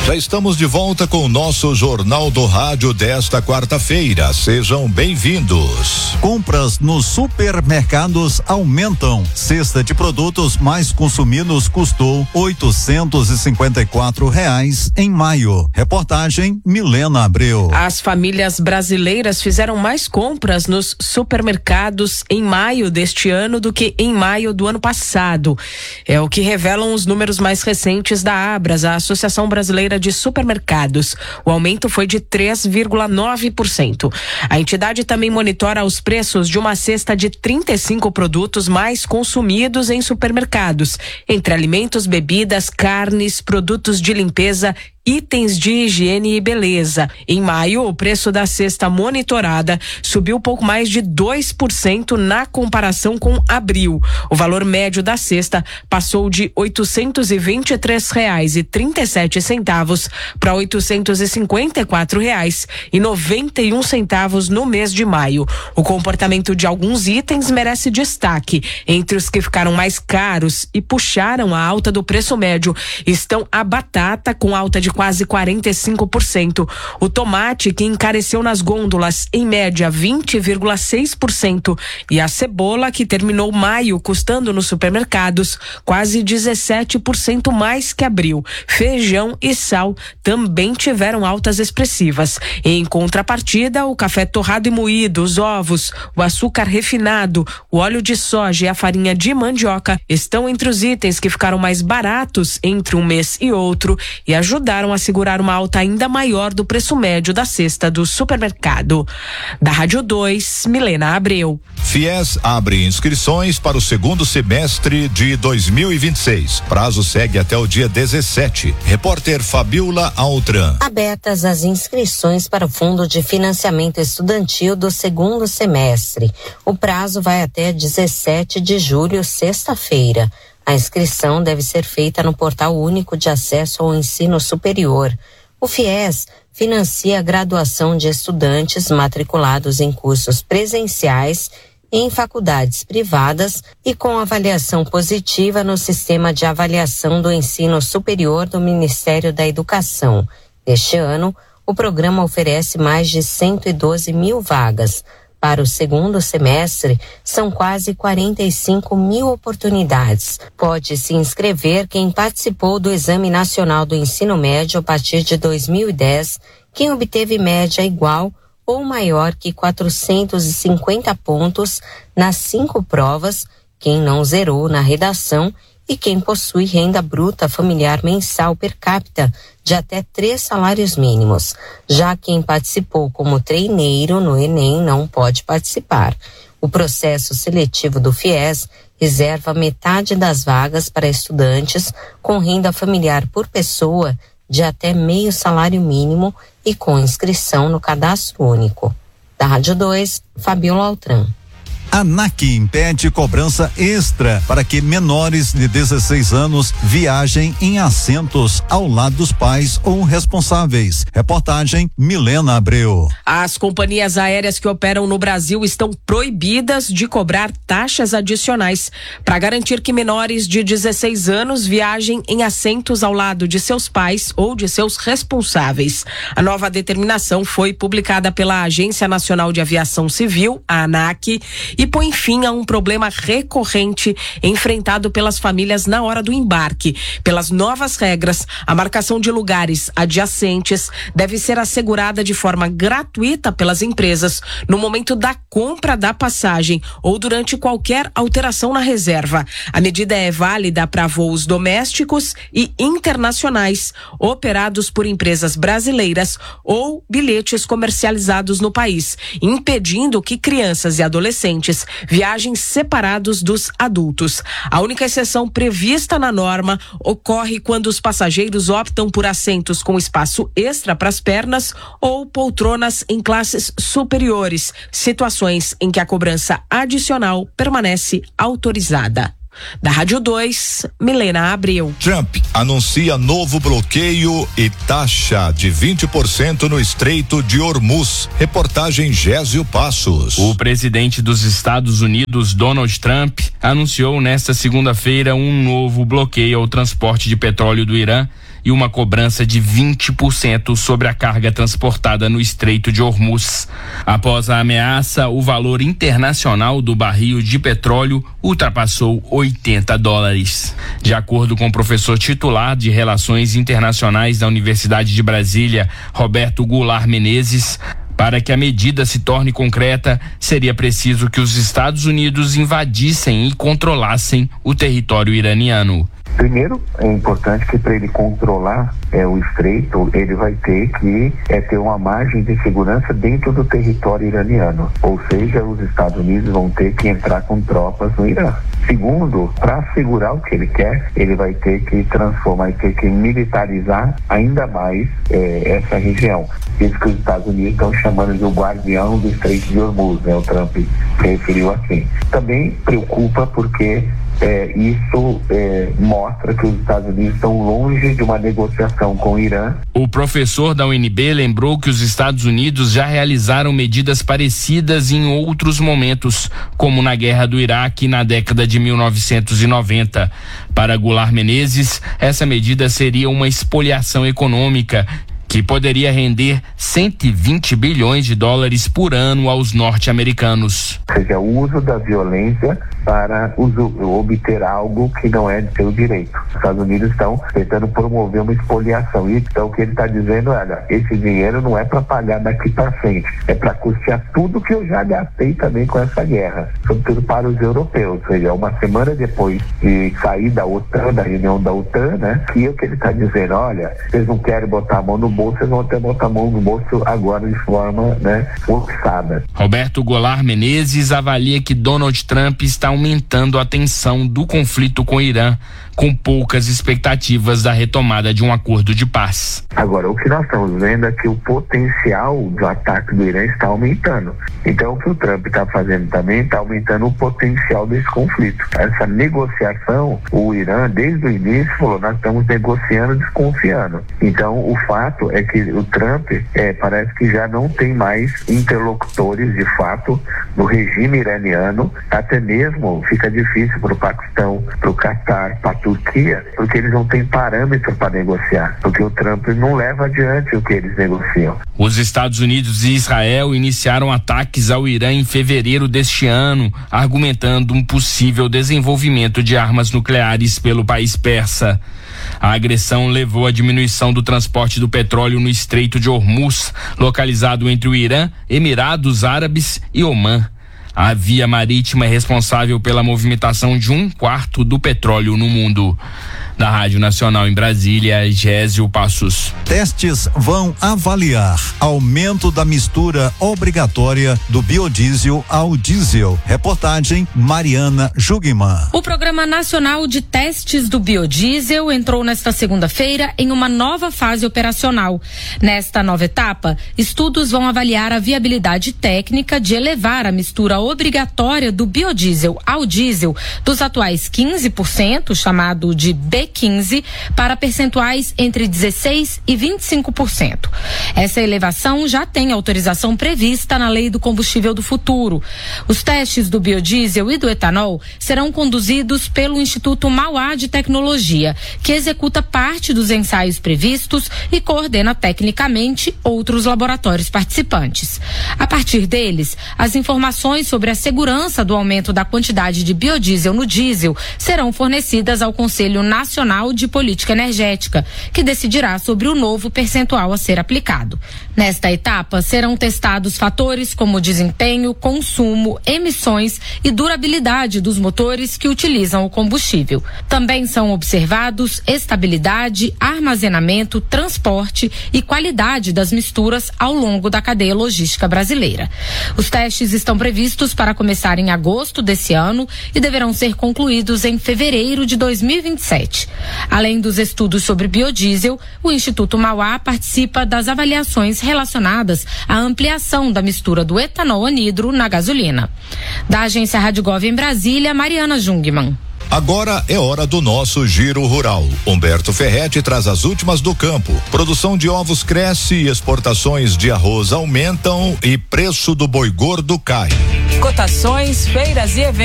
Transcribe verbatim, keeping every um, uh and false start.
Já estamos de volta com o nosso Jornal do Rádio desta quarta-feira. Sejam bem-vindos. Compras nos supermercados aumentam. Cesta de produtos mais consumidos custou oitocentos e cinquenta e quatro reais em maio. Reportagem Milena Abreu. As famílias brasileiras fizeram mais compras nos supermercados em maio deste ano do que em maio do ano passado. É o que revelam os números mais recentes da Abras, a Associação Brasileira de Supermercados. O aumento foi de três vírgula nove por cento. A entidade também monitora os preços de uma cesta de trinta e cinco produtos mais consumidos em supermercados, entre alimentos, bebidas, carnes, produtos de limpeza, itens de higiene e beleza. Em maio, o preço da cesta monitorada subiu pouco mais de dois por cento na comparação com abril. O valor médio da cesta passou de oitocentos e vinte e três reais e trinta e sete centavos para oitocentos e cinquenta e quatro reais e noventa e um centavos no mês de maio. O comportamento de alguns itens merece destaque. Entre os que ficaram mais caros e puxaram a alta do preço médio estão a batata, com alta de quase quarenta e cinco por cento. O tomate, que encareceu nas gôndolas em média vinte vírgula seis por cento, e a cebola, que terminou maio custando nos supermercados quase dezessete por cento mais que abril. Feijão e sal também tiveram altas expressivas. Em contrapartida, o café torrado e moído, os ovos, o açúcar refinado, o óleo de soja e a farinha de mandioca estão entre os itens que ficaram mais baratos entre um mês e outro e ajudaram a segurar uma alta ainda maior do preço médio da cesta do supermercado. Da Rádio dois, Milena Abreu. Fies abre inscrições para o segundo semestre de dois mil e vinte e seis. Prazo segue até o dia dezessete. Repórter Fabiola Altran. Abertas as inscrições para o Fundo de Financiamento Estudantil do segundo semestre. O prazo vai até dezessete de julho, sexta-feira. A inscrição deve ser feita no Portal Único de Acesso ao Ensino Superior. O Fies financia a graduação de estudantes matriculados em cursos presenciais em faculdades privadas e com avaliação positiva no Sistema de Avaliação do Ensino Superior do Ministério da Educação. Este ano, o programa oferece mais de cento e doze mil vagas. Para o segundo semestre, são quase quarenta e cinco mil oportunidades. Pode se inscrever quem participou do Exame Nacional do Ensino Médio a partir de dois mil e dez, quem obteve média igual ou maior que quatrocentos e cinquenta pontos nas cinco provas, quem não zerou na redação e quem possui renda bruta familiar mensal per capita de até três salários mínimos. Já quem participou como treineiro no Enem não pode participar. O processo seletivo do Fies reserva metade das vagas para estudantes com renda familiar por pessoa de até meio salário mínimo e com inscrição no cadastro único. Da Rádio dois, Fabiola Altran. A ANAC impede cobrança extra para que menores de dezesseis anos viajem em assentos ao lado dos pais ou responsáveis. Reportagem Milena Abreu. As companhias aéreas que operam no Brasil estão proibidas de cobrar taxas adicionais para garantir que menores de dezesseis anos viajem em assentos ao lado de seus pais ou de seus responsáveis. A nova determinação foi publicada pela Agência Nacional de Aviação Civil, a ANAC, e põe fim a um problema recorrente enfrentado pelas famílias na hora do embarque. Pelas novas regras, a marcação de lugares adjacentes deve ser assegurada de forma gratuita pelas empresas no momento da compra da passagem ou durante qualquer alteração na reserva. A medida é válida para voos domésticos e internacionais operados por empresas brasileiras ou bilhetes comercializados no país, impedindo que crianças e adolescentes viagens separados dos adultos. A única exceção prevista na norma ocorre quando os passageiros optam por assentos com espaço extra para as pernas ou poltronas em classes superiores, situações em que a cobrança adicional permanece autorizada. Da Rádio dois, Milena Abreu. Trump anuncia novo bloqueio e taxa de vinte por cento no Estreito de Hormuz. Reportagem Gésio Passos. O presidente dos Estados Unidos, Donald Trump, anunciou nesta segunda-feira um novo bloqueio ao transporte de petróleo do Irã e uma cobrança de vinte por cento sobre a carga transportada no Estreito de Hormuz. Após a ameaça, o valor internacional do barril de petróleo ultrapassou oitenta dólares. De acordo com o professor titular de Relações Internacionais da Universidade de Brasília, Roberto Goulart Menezes, para que a medida se torne concreta, seria preciso que os Estados Unidos invadissem e controlassem o território iraniano. Primeiro, é importante que para ele controlar é, o estreito, ele vai ter que é, ter uma margem de segurança dentro do território iraniano. Ou seja, os Estados Unidos vão ter que entrar com tropas no Irã. Segundo, para assegurar o que ele quer, ele vai ter que transformar, vai ter que militarizar ainda mais é, essa região. Isso que os Estados Unidos estão chamando de o guardião do Estreito de Hormuz, né? O Trump referiu assim. Também preocupa porque É, isso é, mostra que os Estados Unidos estão longe de uma negociação com o Irã. O professor da U N B lembrou que os Estados Unidos já realizaram medidas parecidas em outros momentos, como na Guerra do Iraque na década de mil novecentos e noventa. Para Goulart Menezes, essa medida seria uma espoliação econômica que poderia render cento e vinte bilhões de dólares por ano aos norte-americanos. Ou seja, o uso da violência para uso, obter algo que não é de seu direito. Os Estados Unidos estão tentando promover uma espoliação. Então, o que ele está dizendo é, olha, esse dinheiro não é para pagar daqui para frente, é para custear tudo que eu já gastei também com essa guerra, sobretudo para os europeus. Ou seja, uma semana depois de sair da OTAN, da reunião da OTAN, né, que é o que ele está dizendo, olha, vocês não querem botar a mão no bolso, vocês vão ter que botar a mão no bolso agora de forma, né, forçada. Roberto Goulart Menezes avalia que Donald Trump está aumentando a tensão do conflito com o Irã, com poucas expectativas da retomada de um acordo de paz. Agora, o que nós estamos vendo é que o potencial do ataque do Irã está aumentando. Então, o que o Trump está fazendo também está aumentando o potencial desse conflito. Essa negociação, o Irã, desde o início, falou, nós estamos negociando desconfiando. Então, o fato é que o Trump é, parece que já não tem mais interlocutores, de fato, no regime iraniano. Até mesmo fica difícil para o Paquistão, para o Catar, para a Turquia, porque eles não têm parâmetro para negociar, porque o Trump não leva adiante o que eles negociam. Os Estados Unidos e Israel iniciaram ataques ao Irã em fevereiro deste ano, argumentando um possível desenvolvimento de armas nucleares pelo país persa. A agressão levou à diminuição do transporte do petróleo no Estreito de Hormuz, localizado entre o Irã, Emirados Árabes e Omã. A via marítima é responsável pela movimentação de um quarto do petróleo no mundo. Da Rádio Nacional em Brasília, Gésio Passos. Testes vão avaliar aumento da mistura obrigatória do biodiesel ao diesel. Reportagem Mariana Jugman. O Programa Nacional de Testes do Biodiesel entrou nesta segunda-feira em uma nova fase operacional. Nesta nova etapa, estudos vão avaliar a viabilidade técnica de elevar a mistura obrigatória do biodiesel ao diesel dos atuais quinze por cento, chamado de B quinze, para percentuais entre dezesseis e vinte e cinco por cento. Essa elevação já tem autorização prevista na Lei do Combustível do Futuro. Os testes do biodiesel e do etanol serão conduzidos pelo Instituto Mauá de Tecnologia, que executa parte dos ensaios previstos e coordena tecnicamente outros laboratórios participantes. A partir deles, as informações sobre a segurança do aumento da quantidade de biodiesel no diesel serão fornecidas ao Conselho Nacional de Política Energética, que decidirá sobre o novo percentual a ser aplicado. Nesta etapa, serão testados fatores como desempenho, consumo, emissões e durabilidade dos motores que utilizam o combustível. Também são observados estabilidade, armazenamento, transporte e qualidade das misturas ao longo da cadeia logística brasileira. Os testes estão previstos para começar em agosto desse ano e deverão ser concluídos em fevereiro de dois mil e vinte e sete. Além dos estudos sobre biodiesel, o Instituto Mauá participa das avaliações relacionadas à ampliação da mistura do etanol anidro na gasolina. Da agência Rádio Gov em Brasília, Mariana Jungmann. Agora é hora do nosso Giro Rural. Humberto Ferretti traz as últimas do campo. Produção de ovos cresce, exportações de arroz aumentam e preço do boi gordo cai. Cotações, feiras e eventos.